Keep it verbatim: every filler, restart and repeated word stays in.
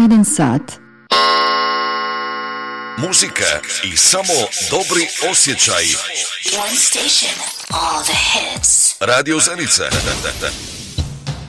jedan sat. Muzika i samo dobri osjećaji. One station, all the hits. Radio Zenica.